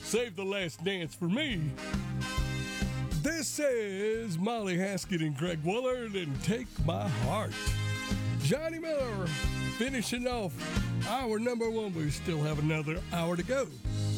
Save the Last Dance for me. This is Molly Haskett and Greg Willard and Take My Heart. Johnny Miller finishing off hour number one. We still have another hour to go.